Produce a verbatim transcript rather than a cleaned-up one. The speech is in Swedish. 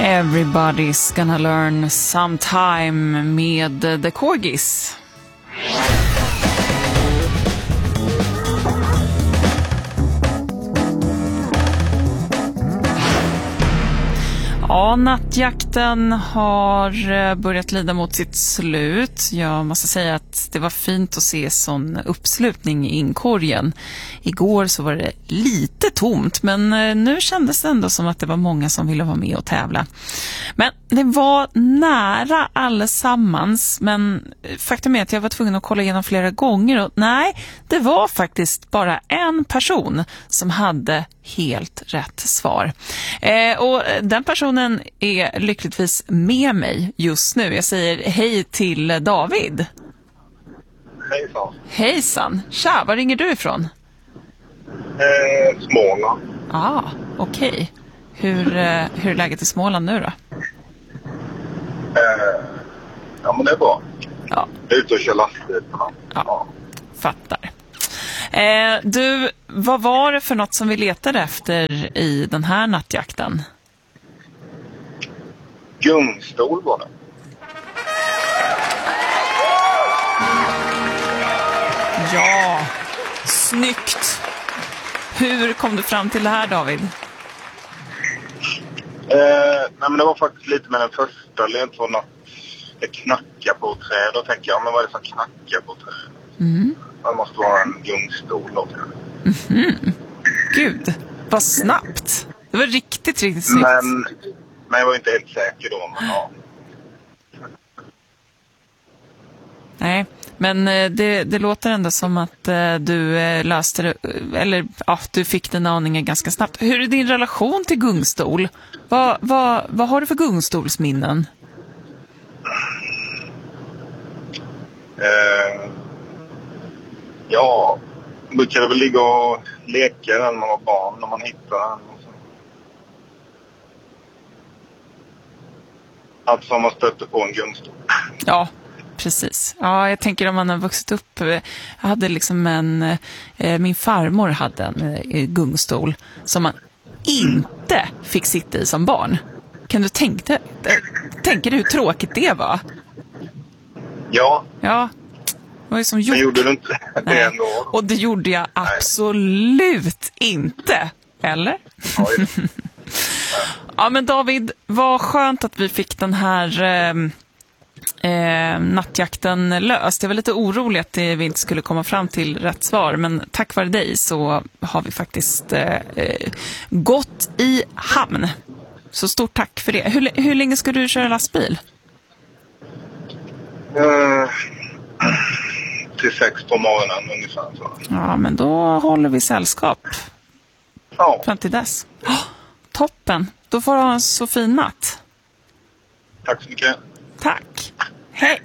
Everybody's gonna learn sometime med The Corgis. Ja, nattjakten har börjat lida mot sitt slut. Jag måste säga att det var fint att se sån uppslutning i inkorgen. Igår så var det lite tomt, men nu kändes det ändå som att det var många som ville vara med och tävla. Men det var nära allesammans, men faktum är att jag var tvungen att kolla igenom flera gånger och nej, det var faktiskt bara en person som hade helt rätt svar. Eh, och den personen är lyckligtvis med mig just nu. Jag säger hej till David. Hejsan. Hejsan. Tja, var ringer du ifrån? Eh, Småland. Ah, okej. Okay. Hur, eh, hur är läget i Småland nu då? Eh, ja, men det är bra. Ja. Jag är ute och kör lastbil. Ja. Ja, fattar. Eh, du, vad var det för något som vi letade efter i den här nattjakten? Gungstol var det. Ja, snyggt. Hur kom du fram till det här, David? Eh, nej, men det var faktiskt lite med den första ledtråden att det knackar på träd. Då tänker jag, men vad är det som knackar på träd? Mm. Det måste vara en gungstol då. Mm-hmm. Gud, vad snabbt. Det var riktigt, riktigt snyggt. Men, men jag var inte helt säker då. Men, ja. Nej, men det, det låter ändå som att du löste det, eller ja, du fick den aningen ganska snabbt. Hur är din relation till gungstol? Vad, vad, vad har du för gungstolsminnen? Eh, ja, brukade väl ligga och leka när man var barn, när man hittade den. Allt som man stötte på en gungstol. Ja, precis. Ja, jag tänker om man har vuxit upp. Jag hade liksom en, eh, min farmor hade en eh, gungstol som man inte fick sitta i som barn. Kan du tänka, tänka dig hur tråkigt det var? Ja. Ja. Det var ju som gjort. Men gjorde du inte det ändå? Och det gjorde jag absolut Nej. inte. Eller? Ja, ja, men David, vad skönt att vi fick den här eh, eh, nattjakten löst. Jag var lite orolig att vi inte skulle komma fram till rätt svar, men tack vare dig så har vi faktiskt eh, gått i hamn. Så stort tack för det. Hur, hur länge ska du köra lastbil? Uh, till sex på morgonen ungefär. Så. Ja, men då håller vi sällskap. Ja. Fram till dess. Oh, toppen. Då får du ha en så fin natt. Tack så mycket. Tack.